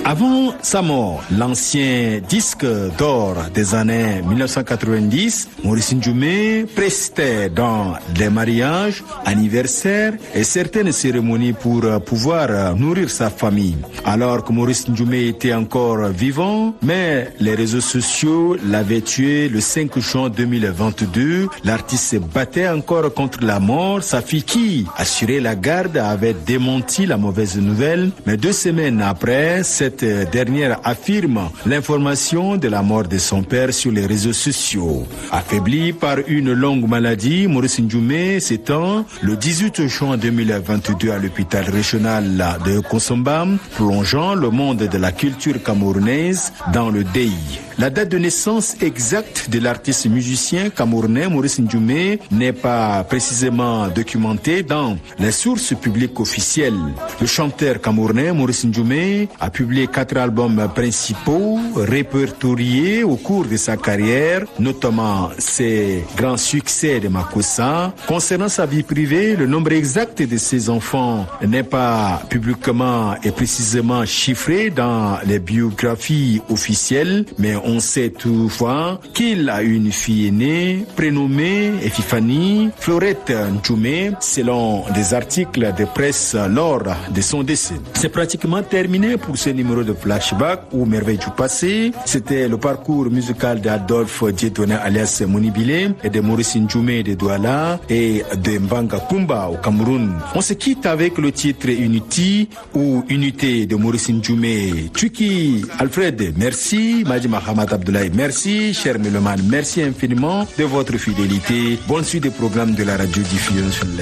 Avant sa mort, l'ancien disque d'or des années 1990, Maurice Ndjoume prestait dans des mariages, anniversaires et certaines cérémonies pour pouvoir nourrir sa famille. Alors que Maurice Ndjoume était encore vivant, mais les réseaux sociaux l'avaient tué le 5 juin 2022. L'artiste se battait encore contre la mort. Sa fille qui assurait la garde avait démenti la mauvaise nouvelle, mais 2 semaines après, cette dernière affirme l'information de la mort de son père sur les réseaux sociaux. Affaibli par une longue maladie, Maurice Ndjoume s'éteint le 18 juin 2022 à l'hôpital régional de Kosomba, plongeant le monde de la culture camerounaise dans le deuil. La date de naissance exacte de l'artiste musicien camerounais Maurice Ndjoume n'est pas précisément documentée dans les sources publiques officielles. Le chanteur camerounais Maurice Ndjoume a publié 4 albums principaux répertoriés au cours de sa carrière, notamment ses grands succès de Makossa. Concernant sa vie privée, le nombre exact de ses enfants n'est pas publiquement et précisément chiffré dans les biographies officielles, mais on sait toutefois qu'il a une fille aînée prénommée Epifanie Florette Ndjoume, selon des articles de presse lors de son décès. C'est pratiquement terminé pour ce numéro de Flashback ou Merveille du passé. C'était le parcours musical d'Adolphe Dieudonné alias Monibile et de Maurice Ndjoume de Douala et de Mbanga Kumba au Cameroun. On se quitte avec le titre Unity ou Unité de Maurice Ndjoume. Tuki Alfred, merci. Madi Mahamad Abdoulaye, merci. Cher Méloman, merci infiniment de votre fidélité. Bonne suite des programmes de la radio diffusion sur